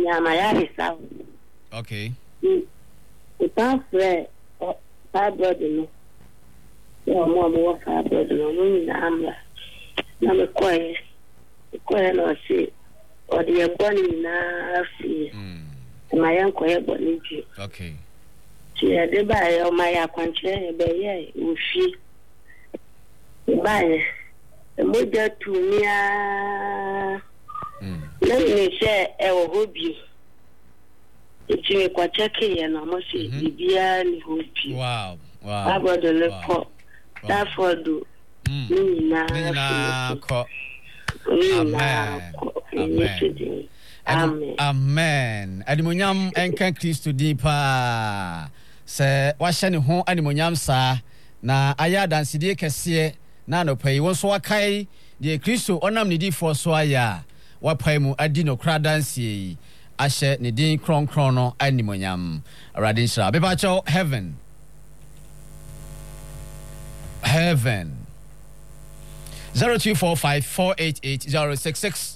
Yamayarisa. Okay. Without friend or fibroid, no. Your mom was fibroid, no, Amla. Number quiet. Quiet or see, or the bunny na see. My uncle, okay. She had to buy all my country, baby, if she buy the mother to me. Let me share our hobby. It's a quachaki and almost the beer and hobby. Wow. I got the look that for do. Amen. Animonyam enka Kristo din pa. Se wahye ne ho animonyam sa na aya danside kese na no pai won so wakai de Kristo onam ne difo so aya wapai mu adi no kra dansie ahye ne din kronkron no animonyam awradin sra beba cho heaven 0245488066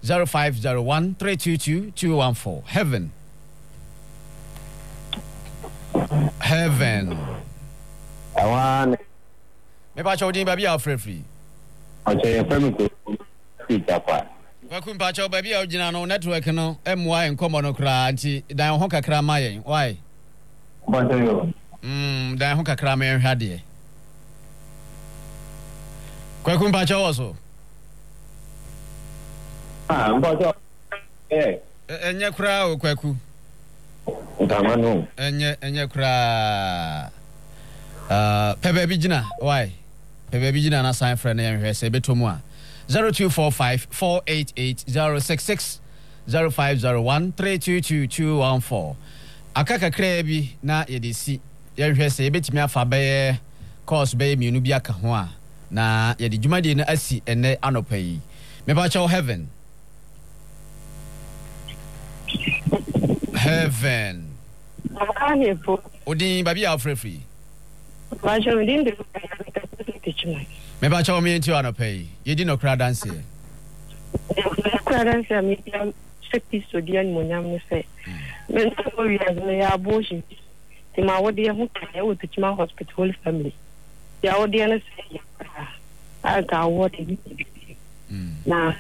0501322214 heaven awan me ba chodi baby a free okay permit papa kwakum pa cho baby a gina no network no emwa enkomo no kra anti dan ho kakra ma yen why bonjour dan ho kakra ma yen hade kwakum pa cho also bonjour enye kra o kwaku tamanu enye kra Pebe Bijina, why? Pebe Bijina na sign friend and say betomwa 0245488066 0501322214 akaka krebi na yedisi yehwe say betimi afa be course be mienu bi aka ho a na yedi dwumade na asi ene anopa yi me ba chaw heaven odin babi afrefri Bajo within the teaching. Me ba chaw me enti anopa yi yedi no kra dance e kra dance me secti studio monyam ne say me so we as me abortion ti ma wodi ho ka e wo teaching hospital family ya wodi na say aga wodi na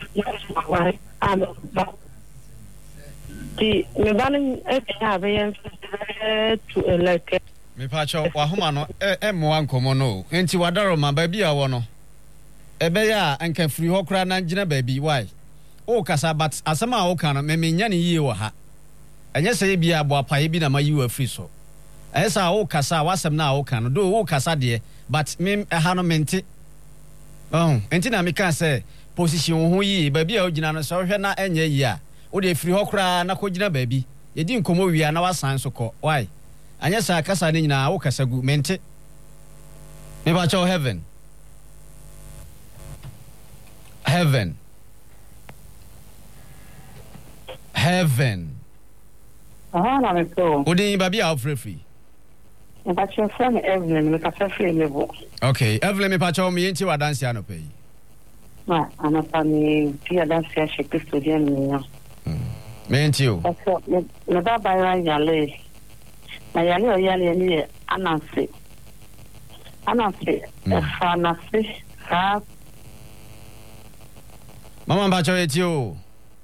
ti me ba no e ka be yan to like me pa chaw wa homa no mo ankomo no enti wadaro ma ba bia wo no ebe ya anka free ho kra na ngina ba bi why o kasa but asama o kana me nya ne yie wo ha enye se bia abo apaye bi na ma yi wa free so esa o kasa wasem na o kana do o kasa de but me ha no mente enti na me kan se position ho yi ba bia o gina no so hwe na enye yi a o de free ho kra na ko gina ba bi ye di nkomo wi na wasan so ko why anya sa kasa ni nyina wo kasa gu mente me ba cho heaven na me so odin babi a free me ba cho from Evelyn me ka free level okay Evelyn me pa cho me enti wa dance anopa yi ana pa me tia dance ya shekti studio ni ya me enti o me ba ba yale na yale o yale ni anansi fanasi ha mama ba cho eti o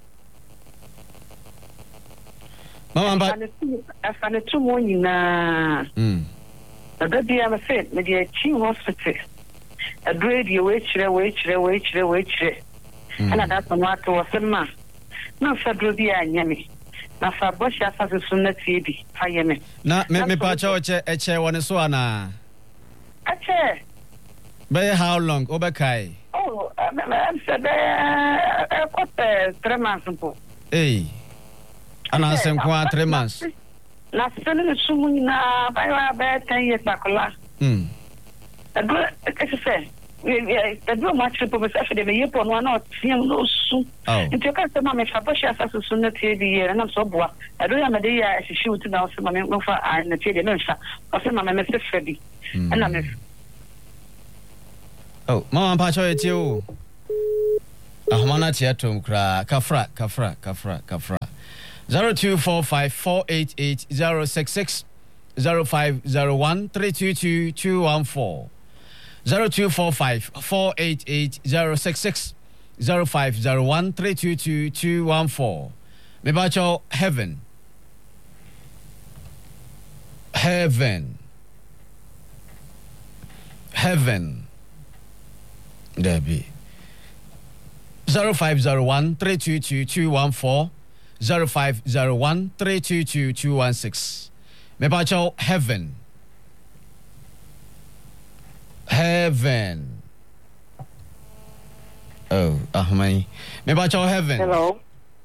mama ba afane tu mo nyina da bia me se me dia chi hospital adredi we chire ana da tomato wasema na sadro bia nyame na fa bosha fa sunnati bi fayeme na me pa cha eche woni so ana eche by how long obekai I'm said quite 3 months po ana sen kwa 3 months na sele sumu na ba 10 years bakola ado ekese ado ma tripo be safe de me yepo no na otiam no su nti ka se ma me fa bosha fa na tie bi ye na so boa ado ya me de ya hihyi uti na so ma me fa na tie de no nsa o se ma me se fredi ana me mama pa cho eti o ahoma na tie tom kra kafra 0245-488-066 0501-322-214 0245-488-066 0501-322-214 Mebacho Heaven Debbie 0501-322-214 0501-322-216 Mebacho Heaven Oh, Ahmai. Mebacho Heaven. Hello.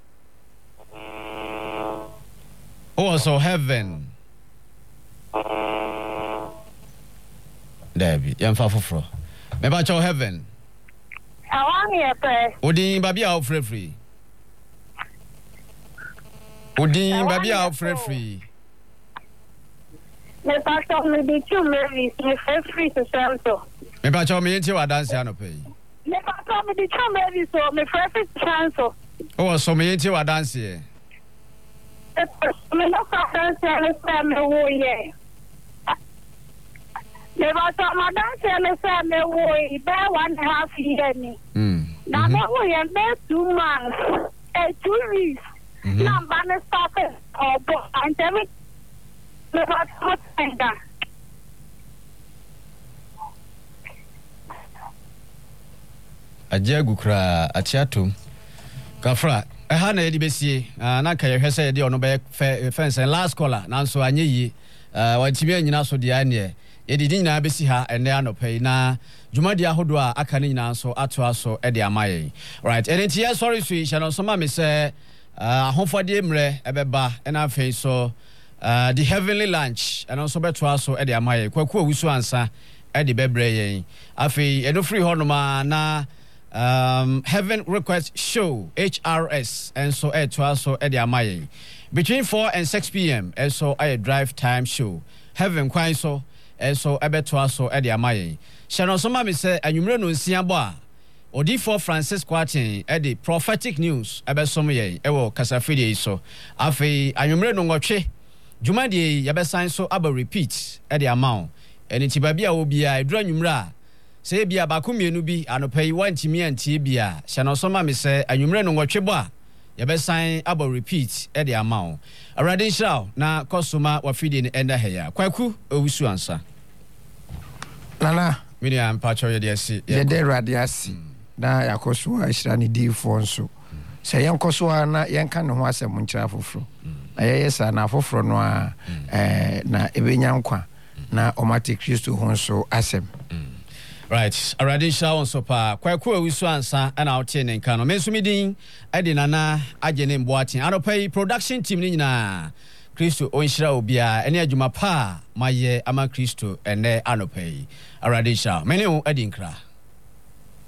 Oh, so Heaven. Debbie, yam fafofro. Mebacho Heaven. I want you to. Odin baby out free. Odin baby out free. Me pastor me di two movies me free to sell so. Mebacho me into a dance ano pay. Me pastor me di two movies so me free to cancel. Oh, so me into a dance here. Me no dance me wo ye. Me pastor my dance me wo ye be 1.5 years ni. Na me wo ye be 2 months. 2 weeks. Na ba me stop it. Oh, but I'm telling Aja gukra atiatum kafra ha na yedi besie na ka yehwe se yedi ono be fence last caller na so anye yi wantimi anyina so de ane yedi nyina besi ha ene anopai na dwumadi ahodo a aka ne nyina so ato aso e de amaye right enti yes sorry so channel so ma me se ahofode emre ebeba na afei so the heavenly lunch and also beto aso e de amaye kwaku awusu ansa e de bebre yen afei eno free honoma na Heaven Request Show HRS and so to aso e de amaye between 4 and 6 p.m. and so a drive time show Heaven kwan so and so e beto aso e de amaye channel so ma me se anwumre no nsia bo a Odifo Francis Kwatin e de prophetic news e be som ye e wo kasafidi so afei anwumre no ngotwe Jumadi yabesan so aba repeat e de amount eni ti babia obi a edura nwumra se bia bakomienu bi anopai wantimi antie bia hye no so ma me se anwumre no ngotwebo a yabesan aba repeat e de amount already show na kosoma wafidi ni enda heya kwaku owusu ansa nana mini am pacho ye de si ye de radiasi na yakoso a hira ni difo nso se yenkoso na yenka ne ho asem nkyira foforo ayesa na foforo no a na ebenya nkwa na omati Kristo ho nso asem right already show so pa kwaku awusu ansa na ote ne nka no mensumidin ade nana agene mboatin anopai production team ni nyina Kristo onhyira obia ene adwuma pa maye ama Kristo ene anopai already show mene o adi nkra